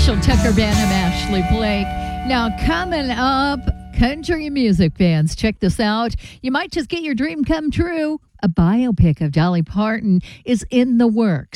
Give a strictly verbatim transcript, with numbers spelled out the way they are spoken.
Marshall Tucker Band, I'm Ashley Blake. Now, coming up, country music fans, check this out. You might just get your dream come true. A biopic of Dolly Parton is in the works.